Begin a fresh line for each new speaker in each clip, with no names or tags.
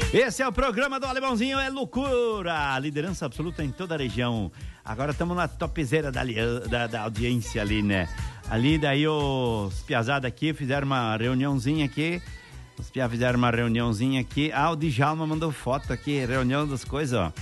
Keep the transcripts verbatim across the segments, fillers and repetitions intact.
Esse é o programa do Alemãozinho, é loucura, liderança absoluta em toda a região. Agora estamos na topzera da, da, da audiência ali, né? Ali daí os piazada aqui fizeram uma reuniãozinha aqui. Os piá fizeram uma reuniãozinha aqui. Ah, o Djalma mandou foto aqui, reunião das coisas, ó.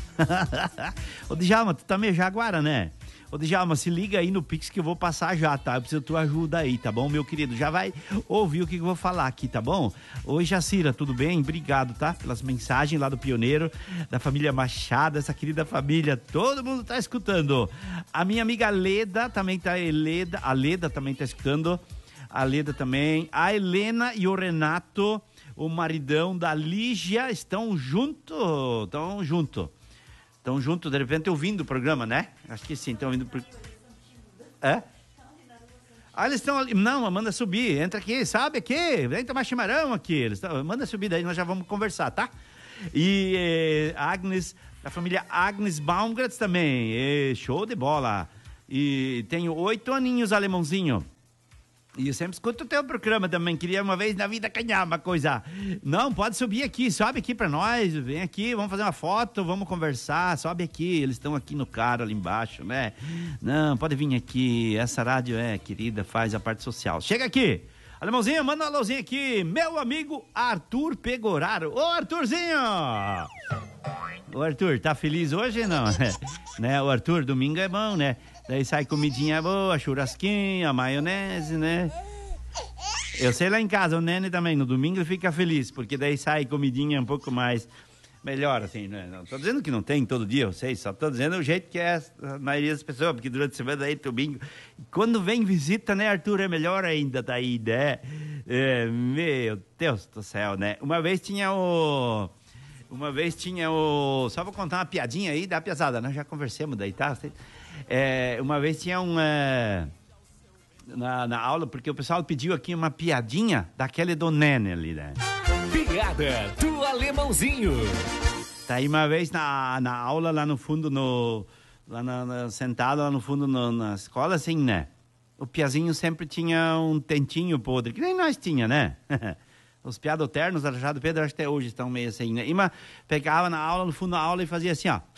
Ô Djalma, tu tá meio jaguara, né? Ô Djalma, se liga aí no Pix que eu vou passar já, tá? Eu preciso da tua ajuda aí, tá bom, meu querido? Já vai ouvir o que eu vou falar aqui, tá bom? Oi, Jacira, tudo bem? Obrigado, tá? Pelas mensagens lá do Pioneiro, da família Machado, essa querida família. Todo mundo tá escutando. A minha amiga Leda também tá... Leda, a Leda também tá escutando. A Leda também. A Helena e o Renato, o maridão da Lígia, estão junto. Estão junto. Estão juntos, de repente, ouvindo o programa, né? Acho que sim, estão ouvindo... Pro... É? Ah, eles estão ali... Não, manda subir, entra aqui, sabe aqui, vem tomar chimarrão aqui. Eles tão... Manda subir, daí nós já vamos conversar, tá? E eh, Agnes, a família Agnes Baumgartz também, eh, show de bola. E tenho oito aninhos, alemãozinho. E eu sempre escuto o teu programa também. Queria uma vez na vida ganhar uma coisa. Não, pode subir aqui, sobe aqui pra nós. Vem aqui, vamos fazer uma foto, vamos conversar. Sobe aqui, eles estão aqui no carro ali embaixo, né? Não, pode vir aqui. Essa rádio é querida, faz a parte social. Chega aqui. Alemãozinho, manda um alôzinho aqui. Meu amigo Arthur Pegoraro. Ô, Arthurzinho! Ô, Arthur, tá feliz hoje, não? Né? O Arthur, domingo é bom, né? Daí sai comidinha boa, churrasquinho, maionese, né? Eu sei lá em casa, o Nene também, no domingo ele fica feliz, porque daí sai comidinha um pouco mais, melhor, assim, né? Não tô dizendo que não tem todo dia, eu sei, só tô dizendo o jeito que é a maioria das pessoas, porque durante a semana aí, domingo, quando vem visita, né, Arthur, é melhor ainda daí, né? É, meu Deus do céu, né? Uma vez tinha o... Uma vez tinha o... Só vou contar uma piadinha aí da piazada, nós já conversamos daí, tá? É, uma vez tinha um... É, na, na aula, porque o pessoal pediu aqui uma piadinha daquele do Nene ali, né?
Piada do Alemãozinho.
Tá aí uma vez na, na aula lá no fundo, no, lá na, na, sentado lá no fundo no, na escola, assim, né? O piazinho sempre tinha um tentinho podre, que nem nós tinha, né? Os piados ternos, Arajado Pedro, acho que até hoje estão meio assim, né? E uma pegava na aula, no fundo da aula e fazia assim, ó.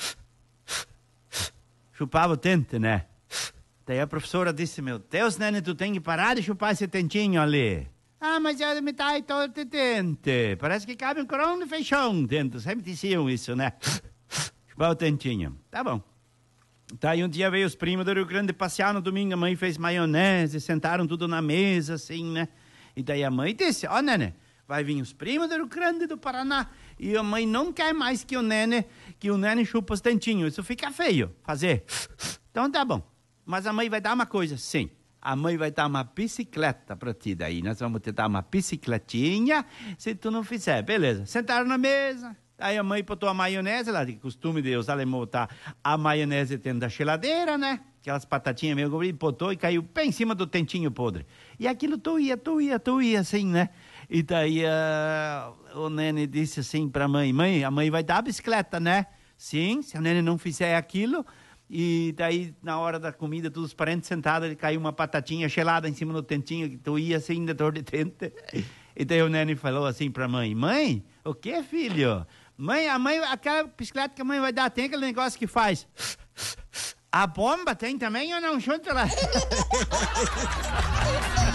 Chupava o tente, né? Daí a professora disse, meu Deus, Nene, tu tem que parar de chupar esse tentinho ali. Ah, mas eu me dá todo o tente. Parece que cabe um corão de feijão dentro. Sempre diziam isso, né? Chupar o tentinho. Tá bom. Tá, e um dia veio os primos do Rio Grande passear no domingo, a mãe fez maionese, sentaram tudo na mesa, assim, né? E daí a mãe disse, ó, oh, Nene, vai vir os primos do Rio Grande do Paraná. E a mãe não quer mais que o Nene, que o Nene chupa os dentinhos. Isso fica feio, fazer. Então tá bom. Mas a mãe vai dar uma coisa, sim. A mãe vai dar uma bicicleta pra ti daí. Nós vamos te dar uma bicicletinha se tu não fizer. Beleza. Sentaram na mesa. Aí a mãe botou a maionese lá, de costume de os alemães botar a maionese dentro da geladeira, né? Aquelas batatinhas meio gordas, botou e caiu bem em cima do tentinho podre. E aquilo tuia, tuia, tuia, assim, né? E daí uh, o Nene disse assim pra mãe, mãe, a mãe vai dar a bicicleta, né? Sim, se a Nene não fizer aquilo. E daí, na hora da comida, todos os parentes sentados, ele caiu uma batatinha gelada em cima do tentinho, que tuia assim, da dor de dente. E daí o Nene falou assim pra mãe, mãe, o que, filho? Mãe, a mãe, aquela bicicleta que a mãe vai dar, tem aquele negócio que faz... A bomba tem também ou não? Junto lá.